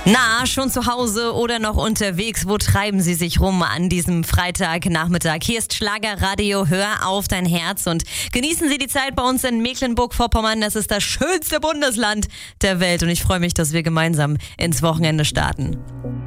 Na, schon zu Hause oder noch unterwegs? Wo treiben Sie sich rum an diesem Freitagnachmittag? Hier ist Schlagerradio, hör auf dein Herz und genießen Sie die Zeit bei uns in Mecklenburg-Vorpommern. Das ist das schönste Bundesland der Welt und ich freue mich, dass wir gemeinsam ins Wochenende starten.